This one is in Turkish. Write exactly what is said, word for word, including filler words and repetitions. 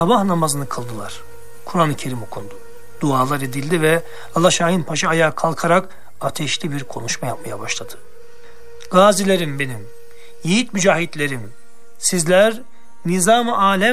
Sabah namazını kıldılar. Kur'an-ı Kerim okundu. Dualar edildi ve Allah Şahin Paşa ayağa kalkarak ateşli bir konuşma yapmaya başladı. Gazilerim benim, yiğit mücahitlerim, sizler nizam-ı alem